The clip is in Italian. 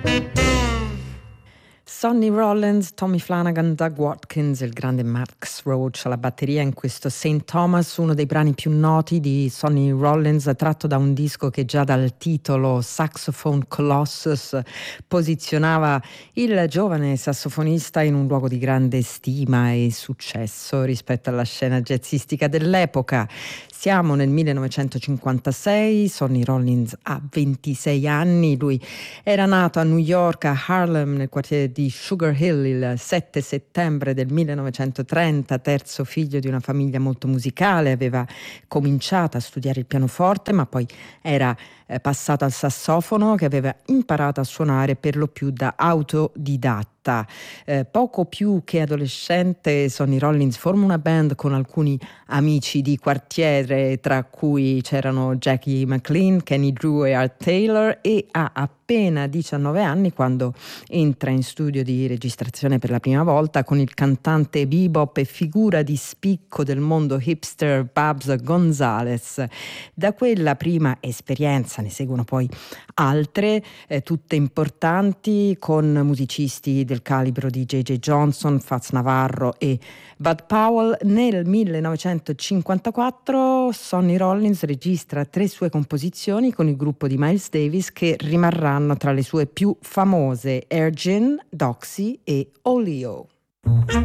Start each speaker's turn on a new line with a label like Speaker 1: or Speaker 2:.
Speaker 1: Sonny Rollins, Tommy Flanagan, Doug Watkins, il grande Max Roach alla batteria in questo St. Thomas, uno dei brani più noti di Sonny Rollins, tratto da un disco che già dal titolo Saxophone Colossus posizionava il giovane sassofonista in un luogo di grande stima e successo rispetto alla scena jazzistica dell'epoca. Siamo nel 1956, Sonny Rollins ha 26 anni, lui era nato a New York, a Harlem, nel quartiere di Sugar Hill, il 7 settembre del 1930, terzo figlio di una famiglia molto musicale, aveva cominciato a studiare il pianoforte, ma poi era passato al sassofono, che aveva imparato a suonare per lo più da autodidatta. Poco più che adolescente, Sonny Rollins forma una band con alcuni amici di quartiere, tra cui c'erano Jackie McLean, Kenny Drew e Art Taylor, e ha appena 19 anni quando entra in studio di registrazione per la prima volta con il cantante bebop e figura di spicco del mondo hipster Babs Gonzalez. Da quella prima esperienza ne seguono poi altre, tutte importanti, con musicisti del calibro di J.J. Johnson, Fats Navarro e Bud Powell. Nel 1954 Sonny Rollins registra 3 sue composizioni con il gruppo di Miles Davis che rimarranno tra le sue più famose: Air Gin, Doxy e Oleo.